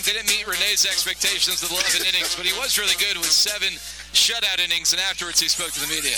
Didn't meet Renee's expectations with 11 innings, but he was really good with 7 shutout innings, and afterwards he spoke to the media.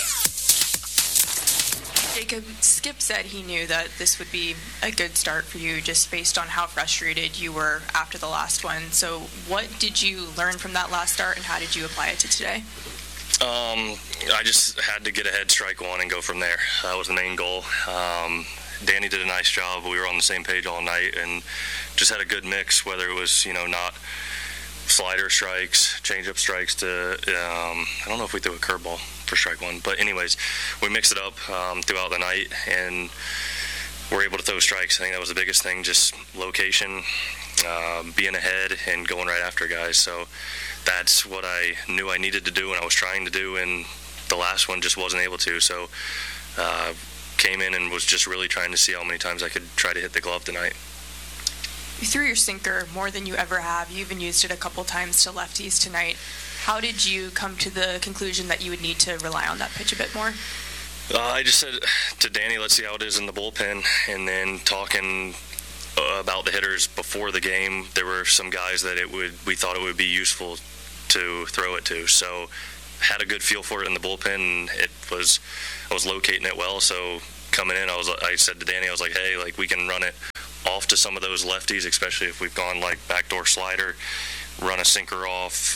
Jacob, Skip said he knew that this would be a good start for you just based on how frustrated you were after the last one. So what did you learn from that last start, and how did you apply it to today? I just had to get ahead, strike one, and go from there. That was the main goal. Danny did a nice job. We were on the same page all night and just had a good mix, whether it was, not slider strikes, change-up strikes to, I don't know if we threw a curveball for strike one. But anyways, we mixed it up throughout the night and were able to throw strikes. I think that was the biggest thing, just location, being ahead and going right after guys. So that's what I knew I needed to do and I was trying to do, and the last one just wasn't able to. So came in and was just really trying to see how many times I could try to hit the glove tonight. You threw your sinker more than you ever have. You even used it a couple times to lefties tonight. How did you come to the conclusion that you would need to rely on that pitch a bit more? I just said to Danny, let's see how it is in the bullpen, and then talking about the hitters before the game, there were some guys that we thought it would be useful to throw it to. So had a good feel for it in the bullpen, and I was locating it well. So coming in, I said to Danny, I was like, hey, we can run it off to some of those lefties, especially if we've gone backdoor slider, run a sinker off,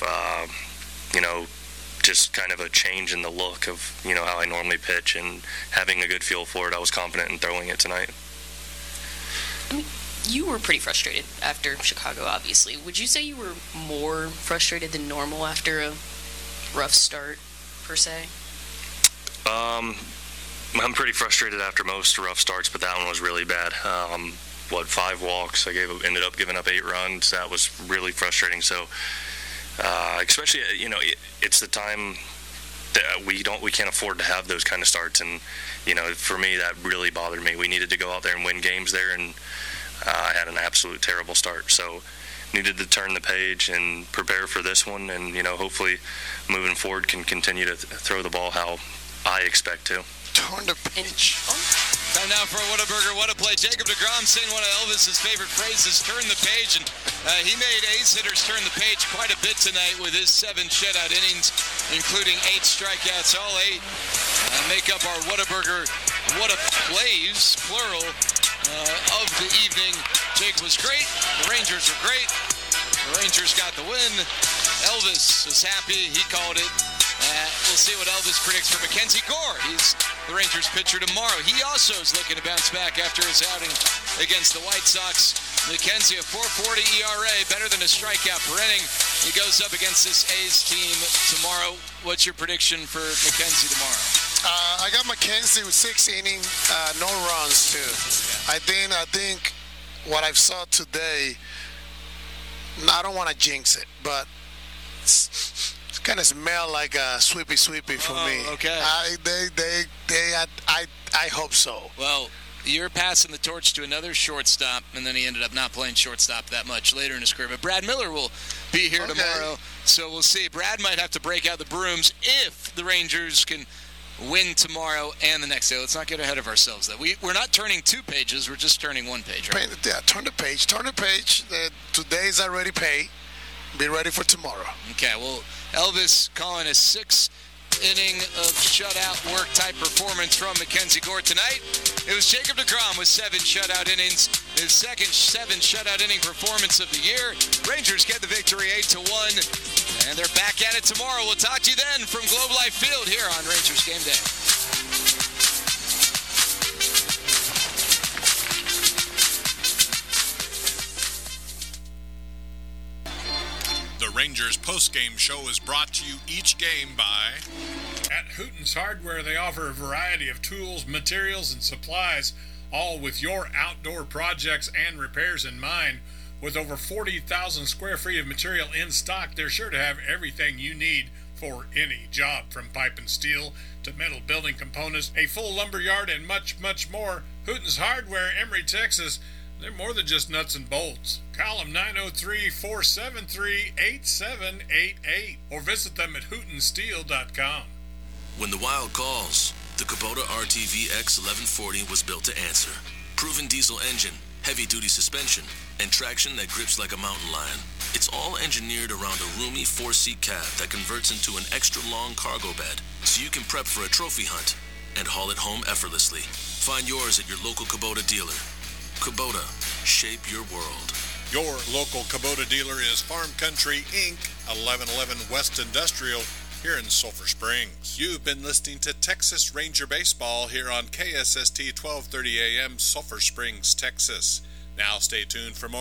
just kind of a change in the look of, how I normally pitch, and having a good feel for it, I was confident in throwing it tonight. You were pretty frustrated after Chicago, obviously. Would you say you were more frustrated than normal after a rough start, per se? I'm pretty frustrated after most rough starts, but that one was really bad. 5 walks? I ended up giving up 8 runs. That was really frustrating. So, especially, it's the time that we can't afford to have those kind of starts. And, for me, that really bothered me. We needed to go out there and win games there, and I had an absolute terrible start. So, needed to turn the page and prepare for this one, and, hopefully moving forward can continue to throw the ball how I expect to. Turn the page. Time now for a Whataburger What a Play. Jacob deGrom saying one of Elvis's favorite phrases, turn the page, and he made ace hitters turn the page quite a bit tonight with his 7 shutout innings, including 8 strikeouts. All 8 make up our Whataburger What a Plays, plural, of the evening. Jake was great. The Rangers were great. The Rangers got the win. Elvis is happy. He called it. We'll see what Elvis predicts for Mackenzie Gore. He's the Rangers pitcher tomorrow. He also is looking to bounce back after his outing against the White Sox. Mackenzie, a 4.40 ERA, better than a strikeout per inning. He goes up against this A's team tomorrow. What's your prediction for Mackenzie tomorrow? I got Mackenzie with 6 innings, no runs too. I think what I saw today, I don't want to jinx it, but it's kind of smell like a sweepy for me. Okay. I hope so. Well, you're passing the torch to another shortstop, and then he ended up not playing shortstop that much later in his career. But Brad Miller will be here tomorrow, so we'll see. Brad might have to break out the brooms if the Rangers can win tomorrow and the next day. Let's not get ahead of ourselves, though. We're not turning 2 pages. We're just turning 1 page, right? Yeah, turn the page. Today is already paid. Be ready for tomorrow. Okay, well, Elvis calling a 6-inning of shutout work type performance from Mackenzie Gore tonight. It was Jacob deGrom with 7 shutout innings, his second 7 shutout inning performance of the year. Rangers get the victory 8-1, and they're back at it tomorrow. We'll talk to you then from Globe Life Field here on Rangers Game Day. The Rangers postgame show is brought to you each game by... At Hooten's Hardware, they offer a variety of tools, materials, and supplies, all with your outdoor projects and repairs in mind. With over 40,000 square feet of material in stock, they're sure to have everything you need for any job, from pipe and steel to metal building components, a full lumber yard, and much, much more. Hooten's Hardware, Emory, Texas. They're more than just nuts and bolts. Call them 903-473-8788 or visit them at hootensteel.com. When the Wild calls, the Kubota RTV X1140 was built to answer. Proven diesel engine, heavy-duty suspension, and traction that grips like a mountain lion. It's engineered around a roomy 4-seat cab that converts into an extra long cargo bed, so you can prep for a trophy hunt and haul it home effortlessly. Find yours at your local Kubota dealer. Kubota, shape your world. Your local Kubota dealer is Farm Country Inc., 1111 West Industrial, here in Sulphur Springs. You've been listening to Texas Ranger Baseball here on KSST 1230 AM, Sulphur Springs, Texas. Now stay tuned for more